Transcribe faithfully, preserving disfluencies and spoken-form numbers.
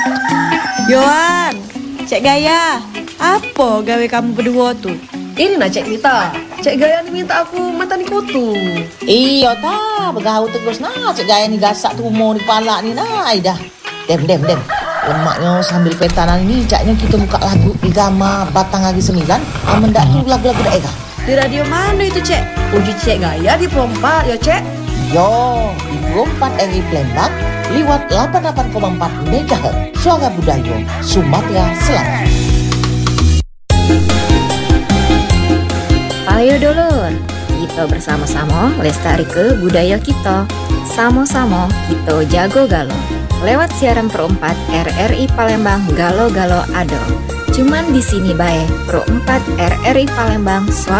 Yohan, Cek Gaya, apa gawe kamu berdua tuh? Ini nah Cek Mita, Cek Gaya nih minta aku matani kutu. Iya ta, bergaul terus nah, Cek Gaya ni gasak tumor di kepala ni nah, dah. Dem, dem, dem. Lemaknya sambil petanan ini, caknya kita buka lagu di Gama Batang Lagi Sembilan. Aman dak tu lagu-lagu daerah. Di radio mana itu, Cek? Uji Cek Gaya di perempat ya Cek. Yo, di dua puluh empat R I Palembang, liwat delapan puluh delapan koma empat megahertz. Suara Budaya, Sumatera Selatan. Ayo dulur, kita bersama-sama lestari ke budaya kita. Sama-sama kita jago galo. Lewat siaran perempat R R I Palembang Galo Galo Ado. Cuman di sini bae perempat R R I Palembang suara